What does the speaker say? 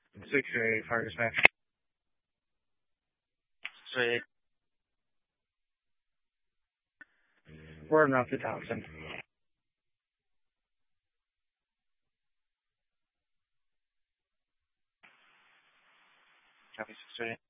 638 fire dispatch. 638. We're enough to Thompson. Copy 638.